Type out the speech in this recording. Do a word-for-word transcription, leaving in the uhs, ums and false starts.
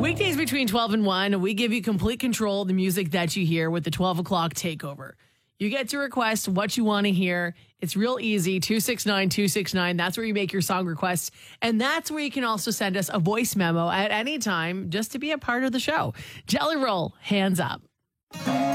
Weekdays between twelve and one, we give you complete control of the music that you hear with the twelve o'clock takeover. You get to request what you want to hear. It's real easy. two six nine, two six nine. That's where you make your song requests. And that's where you can also send us a voice memo at any time just to be a part of the show. Jelly Roll, hands up.